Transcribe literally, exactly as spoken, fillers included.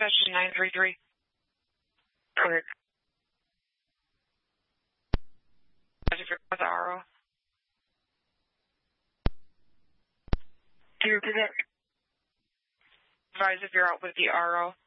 Dispatch nine three three. Correct. If you're with the R O. Can you repeat that? Advise if you're out with the R O.